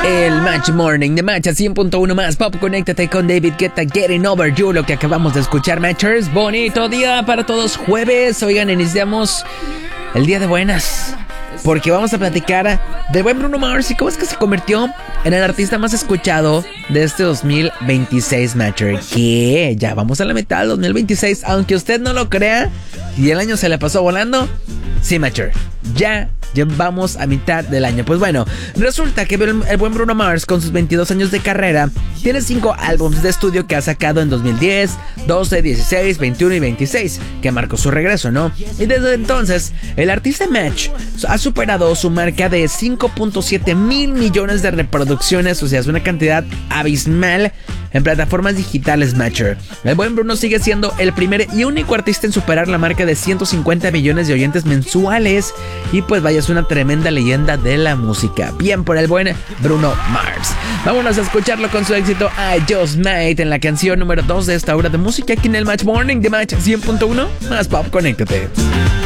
El Match Morning de Match a 100.1 más Pop. Conéctate con David Guetta, Getting Over You, lo que acabamos de escuchar, Matchers. Bonito día para todos, jueves. Oigan, iniciamos el día de buenas, porque vamos a platicar del buen Bruno Mars y cómo es que se convirtió en el artista más escuchado de este 2026, Matcher. Que ya vamos a la mitad del 2026, aunque usted no lo crea, y el año se le pasó volando. Sí, Matcher, ya vamos a mitad del año. Pues bueno, resulta que el buen Bruno Mars, con sus 22 años de carrera, tiene 5 álbumes de estudio que ha sacado en 2010, 12, 16, 21 y 26, que marcó su regreso, ¿no? Y desde entonces, el artista Match ha superado su marca de 5.7 mil millones de reproducciones, o sea, es una cantidad abismal en plataformas digitales, Matcher. El buen Bruno sigue siendo el primer y único artista en superar la marca de 150 millones de oyentes mensuales, y pues vaya, es una tremenda leyenda de la música. Bien por el buen Bruno Mars. Vámonos a escucharlo con su éxito I Just Might en la canción número 2 de esta hora de música aquí en el Match Morning de Match 100.1 más Pop. Conéctate.